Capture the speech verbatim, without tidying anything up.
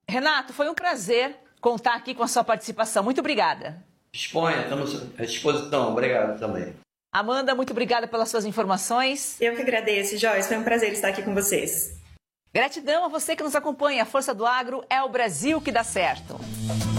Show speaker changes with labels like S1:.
S1: Renato, foi um prazer contar aqui com a sua participação. Muito obrigada.
S2: Disponha, estamos à disposição. Obrigado também.
S1: Amanda, muito obrigada pelas suas informações.
S3: Eu que agradeço, Joyce. Foi um prazer estar aqui com vocês.
S1: Gratidão a você que nos acompanha. A Força do Agro é o Brasil que dá certo.